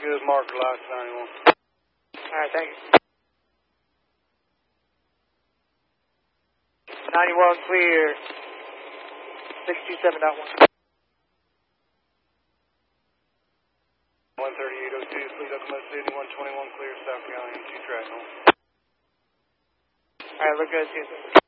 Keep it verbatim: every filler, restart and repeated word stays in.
good. Marker lights ninety-one. Alright, thank you. ninety-one clear. six two seven point one. one thirty-eight oh two, fleet Oklahoma City, one twenty-one clear, South Carolina, two track home. Alright, look good, see you soon.